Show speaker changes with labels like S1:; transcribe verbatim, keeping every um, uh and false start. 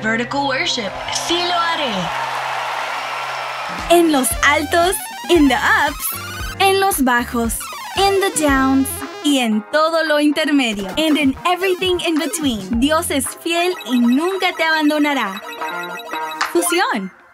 S1: vertical worship. Sí lo haré.
S2: En los altos, in the ups, en los bajos, in the downs y en todo lo intermedio. And in everything in between. Dios es fiel y nunca te abandonará. Fusión.